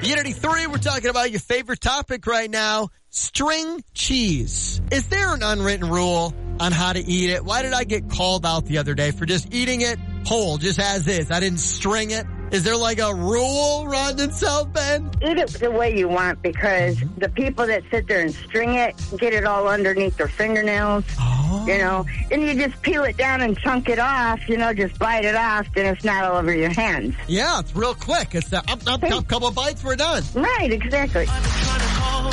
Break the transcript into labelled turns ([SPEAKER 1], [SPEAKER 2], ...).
[SPEAKER 1] Unity 3, we're talking about your favorite topic right now, string cheese. Is there an unwritten rule on how to eat it? Why did I get called out the other day for just eating it whole, just as is? I didn't string it. Is there like a rule, Ron in South Bend?
[SPEAKER 2] Eat it the way you want, because the people that sit there and string it get it all underneath their fingernails, you know. And you just peel it down and chunk it off, you know, just bite it off, then it's not all over your hands.
[SPEAKER 1] Yeah, it's real quick. It's a couple of bites, we're done.
[SPEAKER 2] Right, exactly.